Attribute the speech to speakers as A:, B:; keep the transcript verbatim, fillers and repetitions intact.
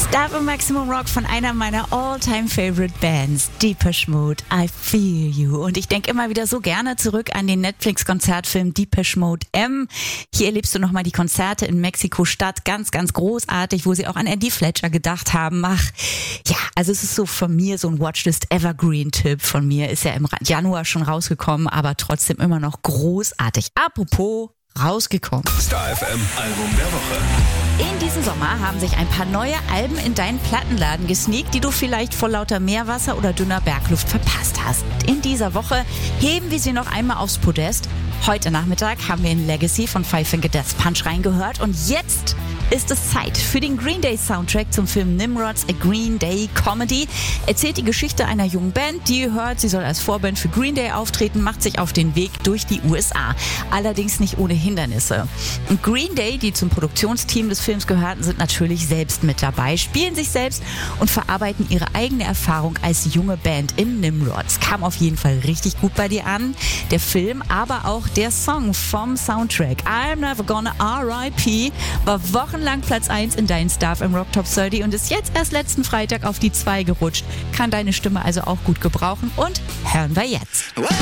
A: Star für Maximum Rock von einer meiner All-Time-Favorite Bands, Depeche Mode, I Feel You. Und ich denke immer wieder so gerne zurück an den Netflix-Konzertfilm Depeche Mode M. Hier erlebst du nochmal die Konzerte in Mexiko-Stadt, ganz, ganz großartig, wo sie auch an Eddie Fletcher gedacht haben. Ach, ja, also es ist so von mir so ein Watchlist-Evergreen-Tipp von mir. Ist ja im Januar schon rausgekommen, aber trotzdem immer noch großartig. Apropos rausgekommen.
B: Star F M Album der Woche.
A: In diesem Sommer haben sich ein paar neue Alben in deinen Plattenladen gesneakt, die du vielleicht vor lauter Meerwasser oder dünner Bergluft verpasst hast. In dieser Woche heben wir sie noch einmal aufs Podest. Heute Nachmittag haben wir in Legacy von Five Finger Death Punch reingehört und jetzt ist es Zeit für den Green Day Soundtrack zum Film Nimrods, A Green Day Comedy. Erzählt die Geschichte einer jungen Band, die hört, sie soll als Vorband für Green Day auftreten, macht sich auf den Weg durch die U S A. Allerdings nicht ohne Hindernisse. Und Green Day, die zum Produktionsteam des Films gehörten, sind natürlich selbst mit dabei, spielen sich selbst und verarbeiten ihre eigene Erfahrung als junge Band in Nimrods. Kam auf jeden Fall richtig gut bei dir an. Der Film, aber auch der Song vom Soundtrack I'm Never Gonna R I P war wochenlang Platz eins in deinen Star F M Rock Top dreißig und ist jetzt erst letzten Freitag auf die zwei gerutscht. Kann deine Stimme also auch gut gebrauchen und hören wir jetzt.